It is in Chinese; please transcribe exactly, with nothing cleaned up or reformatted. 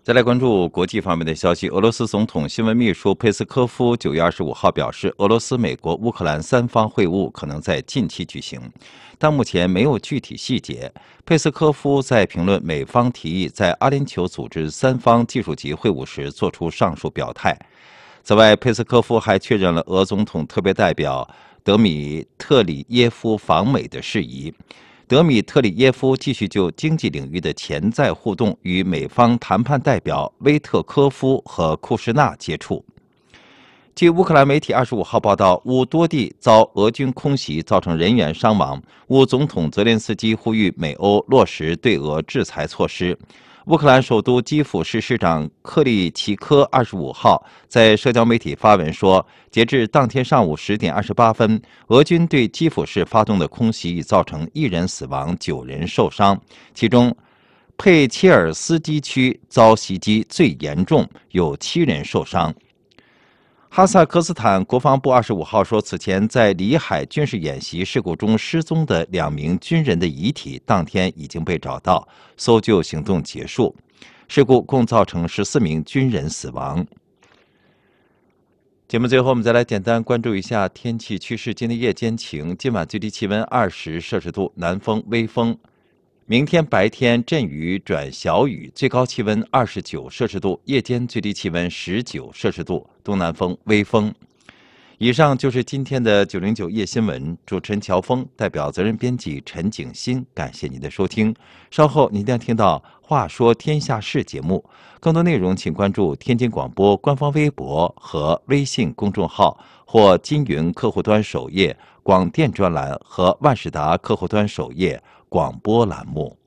再来关注国际方面的消息，俄罗斯总统新闻秘书佩斯科夫九月二十五号表示，俄罗斯、美国、乌克兰三方会晤可能在近期举行，但目前没有具体细节。佩斯科夫在评论美方提议在阿联酋组织三方技术级会晤时作出上述表态。此外，佩斯科夫还确认了俄总统特别代表德米特里耶夫访美的事宜。德米特里耶夫继续就经济领域的潜在互动与美方谈判代表威特科夫和库什纳接触。据乌克兰媒体二十五号报道，乌多地遭俄军空袭，造成人员伤亡。乌总统泽连斯基呼吁美欧落实对俄制裁措施。乌克兰首都基辅市市长克利奇科二十五号在社交媒体发文说，截至当天上午十点二十八分，俄军对基辅市发动的空袭已造成一人死亡、九人受伤，其中佩切尔斯基区遭袭击最严重，有七人受伤。哈萨克斯坦国防部二十五号说，此前在里海军事演习事故中失踪的两名军人的遗体当天已经被找到，搜救行动结束。事故共造成十四名军人死亡。节目最后，我们再来简单关注一下天气趋势。今天夜间晴，今晚最低气温二十摄氏度，南风微风。明天白天阵雨转小雨，最高气温二十九摄氏度，夜间最低气温十九摄氏度，东南风微风。以上就是今天的九零九夜新闻，主持人乔峰代表责任编辑陈景新，感谢您的收听。稍后您将听到《话说天下事》节目，更多内容请关注天津广播官方微博和微信公众号，或金云客户端首页广电专栏和万事达客户端首页广播栏目。